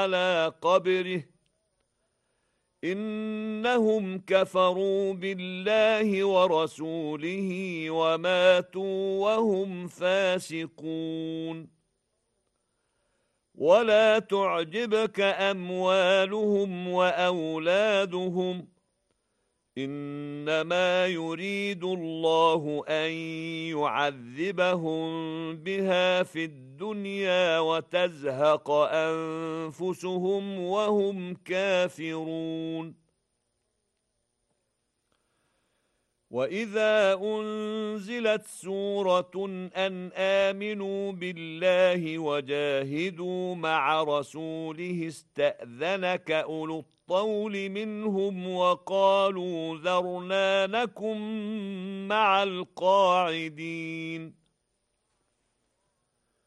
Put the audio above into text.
على قبره إنهم كفروا بالله ورسوله وماتوا وهم فاسقون ولا تعجبك أموالهم وأولادهم إنما يريد الله أن يعذبهم بها في الدنيا وتزهق أنفسهم وهم كافرون وإذا أنزلت سورة أن آمنوا بالله وجاهدوا مع رسوله استأذنك أولو الطول منهم وقالوا ذرنا نكن مع القاعدين